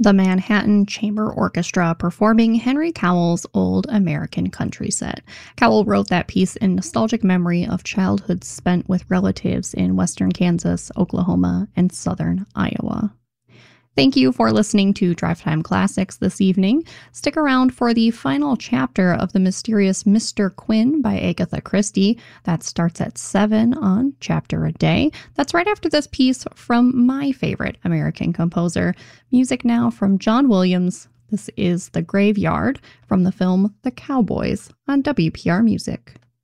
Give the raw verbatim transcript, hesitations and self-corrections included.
the Manhattan Chamber Orchestra performing Henry Cowell's Old American Country Set. Cowell wrote that piece in nostalgic memory of childhood spent with relatives in western Kansas, Oklahoma, and southern Iowa. Thank you for listening to Drive Time Classics this evening. Stick around for the final chapter of The Mysterious Mister Quinn by Agatha Christie. That starts at seven on Chapter a Day. That's right after this piece from my favorite American composer. Music now from John Williams. This is The Graveyard from the film The Cowboys on W P R Music.